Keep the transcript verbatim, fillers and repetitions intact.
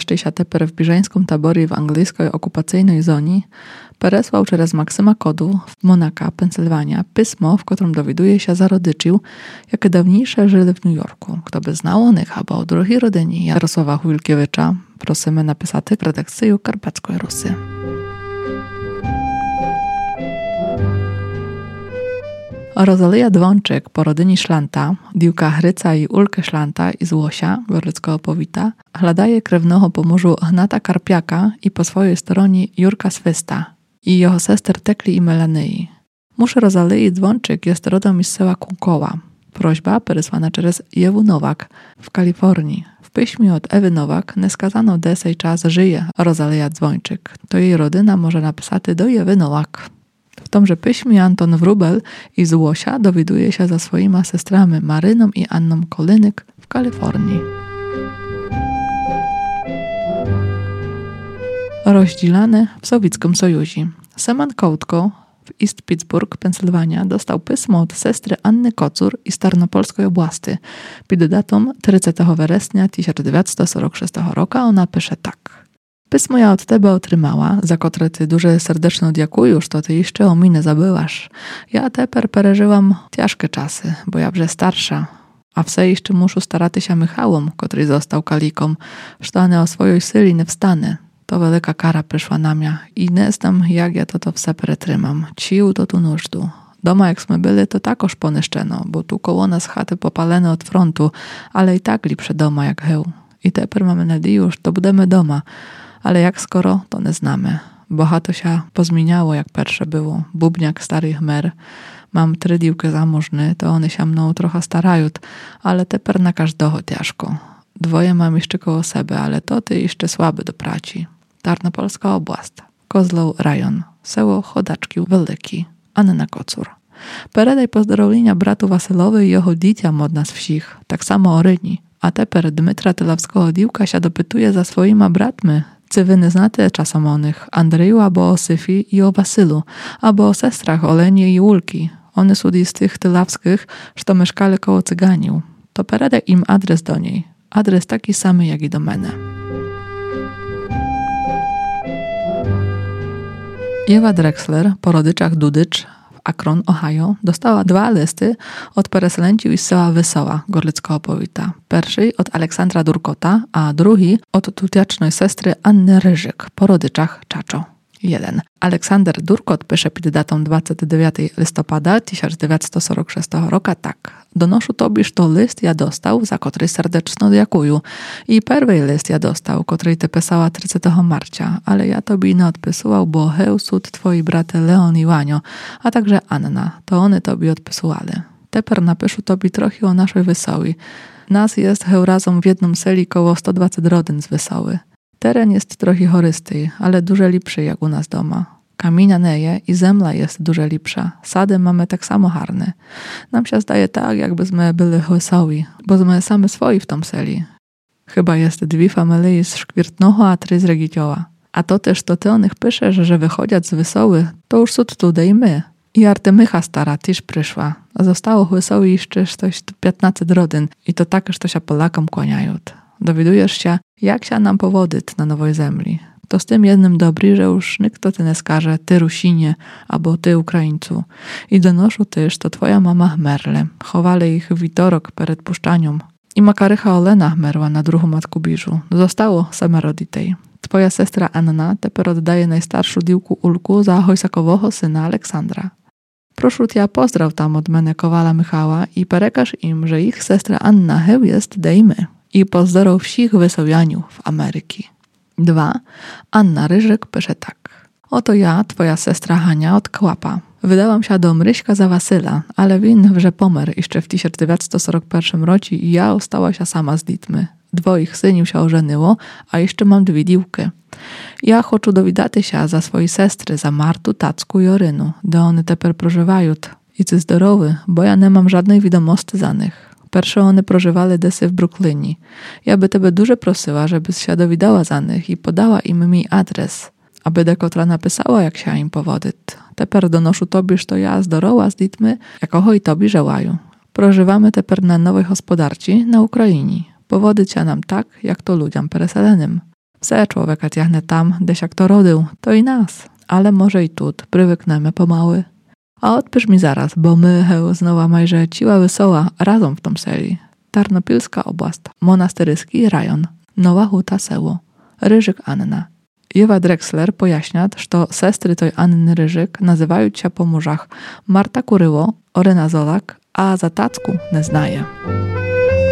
знаходящийся тепер в біженському таборі в англійської окупаційної зоні, перesłał через Maksyma Kodu w Monaca, Pensylwania, pismo, w którym dowiaduje się za rodziciów, jakie dawniejsze żyli w New Yorku. Kto by znał o nich albo o drugiej rodzinie Jarosława Chwilkiewicza, prosimy napisać w redakcji Karpackiej Rusy. Rozalia Dzwończyk po rodyni Szlanta, diłka Hryca i Ulkę Szlanta i Złosia, gorlickiego powita, hladaje krewnego po mężu Hnata Karpiaka i po swojej stronie Jurka Swysta i jego sester Tekli i Melanyi. Muż Rozalii Dzwończyk jest rodem z sela Kunkoła. Prośba przesłana przez Ewu Nowak w Kalifornii. W piśmie od Ewy Nowak nie skazano desej czas żyje Rozalia Dzwończyk. To jej rodyna może napisać do Ewy Nowak. W tomże piśmie Anton Wróbel i Złosia dowiaduje się za swoimi sestrami Maryną i Anną Kolynyk w Kalifornii. Rozdzielane w Sowieckim Sojuzie. Seman Kołtko w East Pittsburgh, Pensylwania, dostał pismo od sestry Anny Kocur i z Tarnopolskiej oblasti. Pod datą trzydziestego września tysiąc dziewięćset czterdziestego szóstego roku ona pisze tak. Pismo ja od tebe otrzymała, za które ty duże serdecznie dziękuję, że ty jeszcze o mnie nie zabyłaś. Ja teper przeżyłam ciężkie czasy, bo ja wrze starsza, a wse jeszcze muszę starać się Michałom, który został kaliką, że one o swojej syli nie wstanę. To wielka kara przyszła na mnie i nie znam, jak ja to to wse pretrymam. Cił to tu nużdu. Doma jak sme byli, to takoż poniszczeno, bo tu koło nas chaty popalene od frontu, ale i tak lipsze doma jak heł. I teper mamy nadzieję, że to będziemy doma. Ale jak skoro, to nie znamy. Bo chato się pozmieniało, jak pierwsze było. Bubniak starych mer. Mam trzy diłki zamożny, to one się mną trochę starają, ale teper na każdego ciężko. Dwoje mam jeszcze koło siebie, ale to ty jeszcze słaby do pracy. Tarnopolska oblast. Kozlow Rajon. Seło Chodaczki Wielki. Anna Kocur. Peredaj pozdrowienia bratu Wasylowy i jeho dzieciom od nas wsich. Tak samo o Ryni. A teper Dmytra Tylawskiego diłka się dopytuje za swoimi bratmi. Czy wy nie znacie czasem o nich? Andrzeju albo o Syfii i o Wasylu, albo o sestrach Olenie i Ulki. One są z tych Tylawskich, że mieszkali koło Cyganiu. To peredaj im adres do niej. Adres taki samy jak i do mnie. Ewa Drexler po rodyczach Dudycz w Akron, Ohio, dostała dwa listy od pereselęciów z sela Wesoła, gorlickiego powita. Pierwszy od Aleksandra Durkota, a drugi od tutiacznej sestry Anny Ryżyk po rodyczach Czaczo. jeden. Aleksander Durkot pisze pod datą dwudziestego dziewiątego listopada tysiąc dziewięćset czterdziestego szóstego roku tak. Donoszę tobie, że to list ja dostał, za który serdecznie dziękuję. I pierwszy list ja dostał, który ty pisała trzydziestego marca, ale ja tobie nie odpisywał, bo heł sud twoi braty Leon i Łanio, a także Anna, to one tobie odpisywali. Teper napiszę tobie trochę o naszej Wesołej. Nas jest heł razem w jednym seli koło sto dwadzieścia rodzin z Wesoły. Teren jest trochę chorysty, ale dużo lepszy jak u nas doma. Kamienia neje i zemla jest dużo lepsza. Sady mamy tak samo harne. Nam się zdaje tak, jakbyśmy byli wesoły, bo my same swoi w tom seli. Chyba jest dwie familie z Szkwirtnocha, a trzy z Regicioła. A to też to ty o nich piszesz, że wychodziać z Wesoły, to już są tutaj i my. I Artemycha stara też przyszła. Zostało Wesoły jeszcze coś piętnaście rodzin i to tak, że to się Polakom kłaniają. Dowiadujesz się, jak się nam powodzić na nowej ziemi. To z tym jednym dobry, że już nikt ty nie skaże, ty Rusinie, albo ty Ukraińcu. I donoszą też, to twoja mama chmerle. Chowali ich witorok przed puszczanią. I makarycha Olena chmerła na drugą matku biżu. Zostało same roditej. Twoja sestra Anna teper oddaje najstarszą diłku Ulku za hojsakowego syna Aleksandra. Proszę cię pozdraw tam od mnie Kowala Michała i perekaż im, że ich sestra Anna heł jest dejmy. I pozdrow wszystkich Wesowianiów w Ameryki. dwa. Anna Ryżyk pisze tak. Oto ja, twoja sestra Hania od Kłapa. Wydałam się do Mryśka za Wasyla, ale win wrze pomer jeszcze w tysiąc dziewięćset czterdziestym pierwszym roku i ja ostała się sama z dziećmi. Dwoich syniów się ożeniło, a jeszcze mam dwie diłki. Ja chcę dowiadać się za swojej sestry, za Martu, Tacku i Orynu, gdzie one teper prożywają. I ty zdrowy, bo ja nie mam żadnej wiadomości za nich. Pierwsze one prożywali desy w Brooklynie. Ja by tebe dużo prosiła, żebyś się dowiedziała za nich i podała im mi adres, aby dekotra napisała, jak się im powodzić. Teper donoszę tobie, że to ja zdoroła z dziećmi, jako i tobie żełają. Prożywamy teper na nowej gospodarci na Ukrainie. Powodzić się nam tak, jak to ludziom pereselenym. Все człowieka tiahne tam, gdyś jak to rodył, to i nas. Ale może i tut, prywyknemy pomały. A odpisz mi zaraz, bo my heł znowa majże ciła wesoła razem w tom seli. Tarnopilska oblast, monasteryski rajon, Nowa Huta seło, Ryżyk Anna. Ewa Drexler pojaśnia, że sestry toj Anny Ryżyk nazywają się po murzach Marta Kuryło, Oryna Zolak, a za tacku nie znaje.